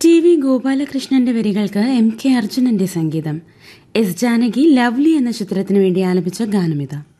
TV. ഗോപാലകൃഷ്ണന്റെ വരികൾക്ക് MK. അർജുനന്റെ സംഗീതം. എസ്. ജാനകി ലവ്ലി എന്ന ചിത്രത്തിനു വേണ്ടി ആലപിച്ച ഗാനമിത.